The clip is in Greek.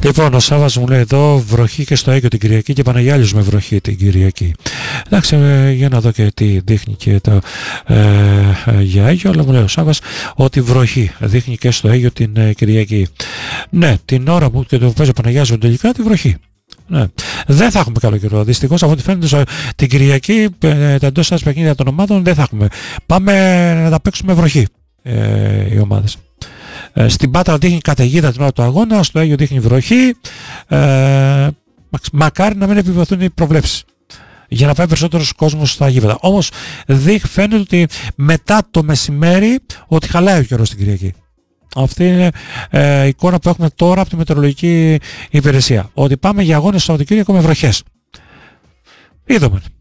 Λοιπόν, ο Σάββας μου λέει εδώ βροχή και στο Αίγιο την Κυριακή και Παναγιάλιος με βροχή την Κυριακή. Εντάξει, για να δω και τι δείχνει και το για Αίγιο, αλλά μου λέει ο Σάββας ότι βροχή δείχνει και στο Αίγιο την Κυριακή. Ναι, την ώρα που και το παίζει ο Παναγιάλιος με τελικά τη βροχή. Ναι. Δεν θα έχουμε καλό καιρό. Δυστυχώς από ό,τι φαίνεται την Κυριακή τα εντός σας παιχνίδια των ομάδων δεν θα έχουμε. Πάμε να τα παίξουμε βροχή οι ομάδες. Στην Πάτρα δείχνει καταιγίδα την ώρα του αγώνα, στο Αίγιο δείχνει βροχή. Μακάρι να μην επιβεβαιωθούν οι προβλέψεις για να πάει περισσότερος κόσμος στα γήπεδα. Όμως φαίνεται ότι μετά το μεσημέρι ότι χαλάει ο καιρός στην Κυριακή. Αυτή είναι η εικόνα που έχουμε τώρα από τη μετεωρολογική υπηρεσία. Ότι πάμε για αγώνες στο Σαββατοκύριακο με βροχές. Είδαμε.